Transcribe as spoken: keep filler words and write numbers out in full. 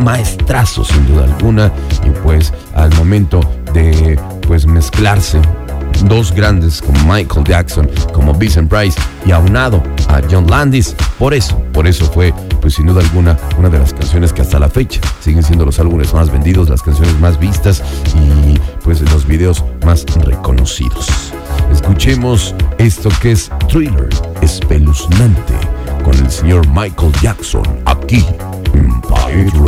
maestrazo sin duda alguna, y pues al momento de pues mezclarse dos grandes como Michael Jackson, como Vincent Price, y aunado a John Landis, por eso, por eso fue pues sin duda alguna una de las canciones que hasta la fecha siguen siendo los álbumes más vendidos, las canciones más vistas y pues los videos más reconocidos. Escuchemos esto que es Thriller, espeluznante, con el señor Michael Jackson aquí en Pirate